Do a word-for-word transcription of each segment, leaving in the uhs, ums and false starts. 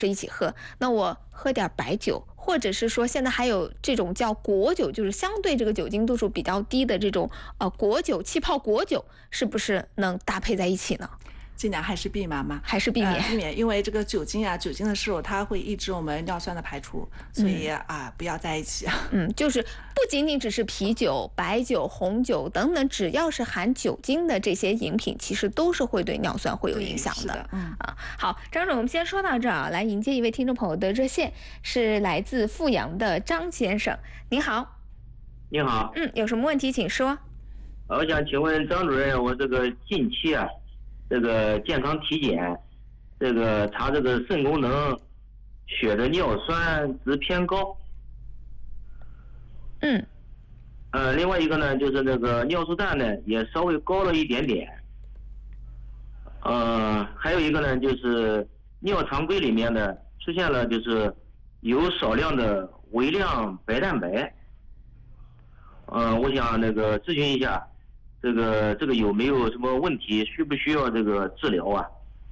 是一起喝，那我喝点白酒，或者是说现在还有这种叫果酒，就是相对这个酒精度数比较低的这种呃果酒、气泡果酒，是不是能搭配在一起呢？ 尽量还是避免嘛， 还是避免、 呃、避免，因为这个酒精啊，酒精的摄入它会抑制我们尿酸的排出，所以、嗯、啊，不要在一起。 嗯，就是不仅仅只是啤酒、白酒、红酒等等，只要是含酒精的这些饮品，其实都是会对尿酸会有影响的。 的嗯啊，好，张总，我们先说到这儿，来迎接一位听众朋友的热线，是来自阜阳的张先生，您好。 你好。 嗯，有什么问题请说。 我想请问张主任，我这个近期啊。这个健康体检，这个查这个肾功能，血的尿酸值偏高。 嗯。 呃，另外一个呢，就是那个尿素氮呢也稍微高了一点点。呃，还有一个呢，就是尿常规里面呢出现了就是有少量的微量白蛋白。呃，我想那个咨询一下。这个这个有没有什么问题？需不需要这个治疗啊？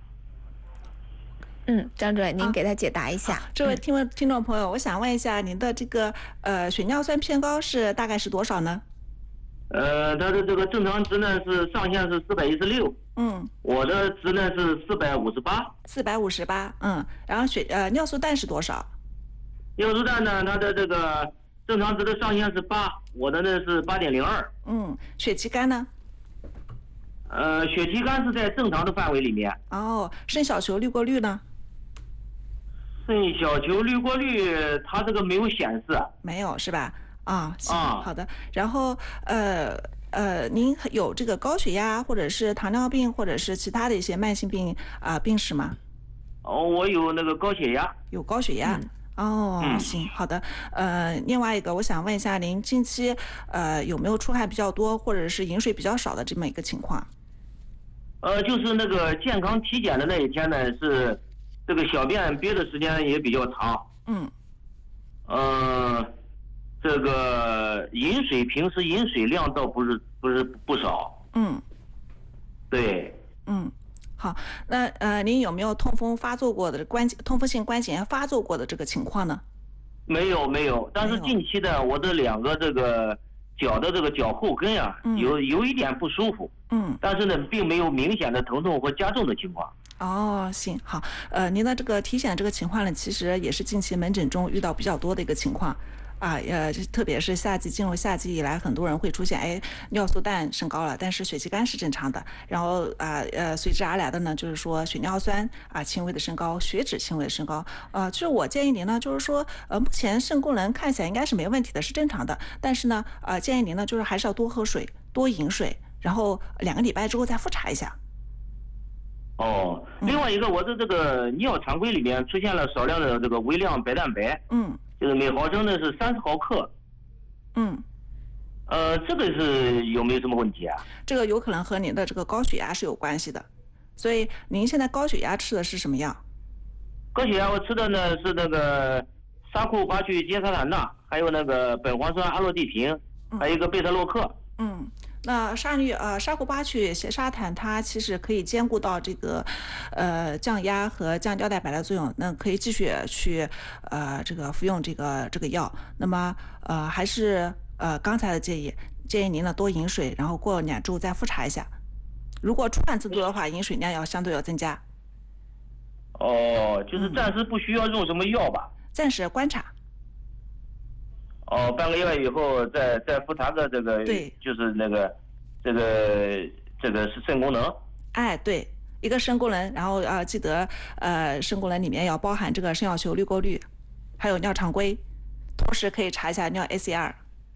嗯，张主任，您给他解答一下。 啊、这位听众听众朋友，我想问一下，您的这个呃血尿酸偏高是大概是多少呢？ 呃，他的这个正常值呢是上限是四百一十六， 嗯， 我的值呢是四百五十八， 四百五十八，嗯，然后血呃尿素氮是多少？ 尿素氮呢，它的这个。正常值的上限是八，我的呢是八点零二。 嗯，血旗杆呢？ 呃，血旗杆是在正常的范围里面。 哦，肾小球滤过率呢？ 肾小球滤过率它这个没有显示。 没有是吧？啊，行， 啊， 好的。然后呃呃，您有这个高血压或者是糖尿病或者是其他的一些慢性病啊、呃、病史吗？ 哦，我有那个高血压。 有高血压。嗯哦， 嗯、 行，好的。呃，另外一个，我想问一下，您近期呃有没有出汗比较多，或者是饮水比较少的这么一个情况？ 呃，就是那个健康体检的那一天呢，是这个小便憋的时间也比较长。 嗯。 呃，这个饮水平时饮水量倒不是不是不少。 嗯。 对。 嗯。好，那呃，您有没有痛风发作过的关节痛风性关节炎发作过的这个情况呢？ 没有没有，但是近期的我的两个这个脚的这个脚后跟啊， 嗯、 有有一点不舒服， 嗯， 但是呢，并没有明显的疼痛或加重的情况。 哦，行，好，呃，您的这个体检这个情况呢，其实也是近期门诊中遇到比较多的一个情况。啊，呃，特别是夏季进入夏季以来，很多人会出现，哎，尿素氮升高了，但是血旗杆是正常的。然后啊，呃，随之而来的呢，就是说血尿酸啊轻微的升高，血脂轻微的升高。呃，就是我建议您呢，就是说，呃，目前肾功能看起来应该是没问题的，是正常的。但是呢，呃，建议您呢，就是还是要多喝水，多饮水，然后两个礼拜之后再复查一下。 哦，另外一个，我的这个尿常规里面出现了少量的这个微量白蛋白。 嗯。 就是每毫升呢是三十毫克， 嗯， 呃，这个是有没有什么问题啊？ 这个有可能和您的这个高血压是有关系的，所以您现在高血压吃的是什么药？ 高血压我吃的呢是那个沙库巴曲杰沙坦钠，还有那个苯磺酸阿洛地平，还有一个贝特洛克。 嗯。那沙律呃沙库巴曲硒沙坦它其实可以兼顾到这个呃降压和降胶代白的作用，那可以继续去呃这个服用这个这个药。那么呃还是呃刚才的建议，建议您呢多饮水，然后过两周再复查一下。如果出汗增多的话，饮水量要相对要增加。 哦，就是暂时不需要用什么药吧？ 嗯、暂时观察。 哦，半个月以后再再复查个这个， 对， 就是那个，这个这个是肾功能。 哎，对，一个肾功能，然后呃记得呃肾功能里面要包含这个肾小球滤过率，还有尿常规，同时可以查一下尿 A C R。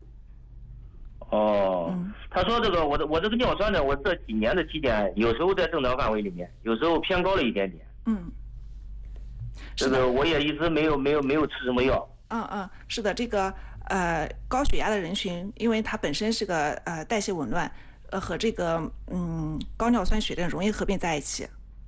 哦， 嗯、 他说这个我的我这个尿酸呢，我这几年的体检有时候在正常范围里面，有时候偏高了一点点。 嗯， 这个我也一直没有没有没有吃什么药。 嗯嗯，是的，这个呃高血压的人群，因为它本身是个呃代谢紊乱，呃和这个嗯高尿酸血症容易合并在一起。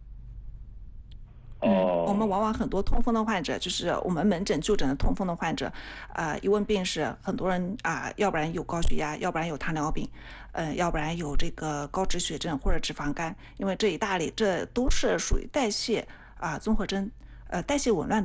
哦、嗯， 我们往往很多痛风的患者，就是我们门诊就诊的痛风的患者，啊、呃，一问病史，很多人啊、呃，要不然有高血压，要不然有糖尿病，呃，要不然有这个高脂血症或者脂肪肝，因为这一大类这都是属于代谢啊、呃、综合征。 呃代谢紊乱。